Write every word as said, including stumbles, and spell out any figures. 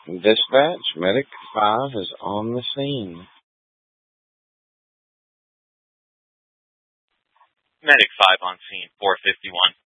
Dispatch, Medic five is on the scene. Medic five on scene, four fifty-one.